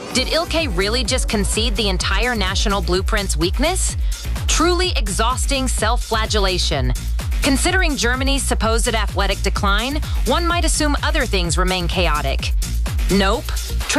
Did Ilkay really just concede the entire national blueprint's weakness? Truly exhausting self-flagellation. Considering Germany's supposed athletic decline, one might assume other things remain chaotic. Nope.